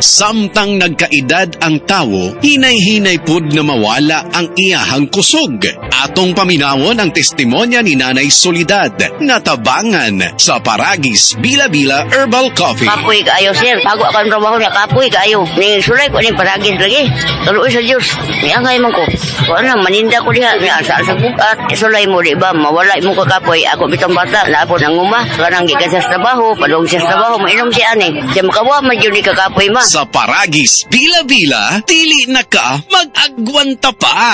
Samtang nagkaedad ang tawo, hinay-hinay pud na mawala ang iyahang kusog. Atong paminawon ang testimonya ni Nanay Soledad na tabangan sa Paragis Bila-Bila Herbal Coffee. Kapoy kaayo, sir. Bago ako ang trabaho niya, kapoy kaayo. Ning sulay ko ning Paragis lagi. Tuloy sa Diyos. Niangay man ko. Kung ano, maninda ko diha. Sa bukat. Sulay mo, di ba? Mawala mo ka kapoy. Ako bitong bata. Lapo ng uma. Kanang gikan sa trabaho. Padong sa trabaho. Mainom siya ani. Siya makawa, madyo ni kakapoy ma. Sa Paragis Bila-Bila, dili na ka mag-agwanta pa.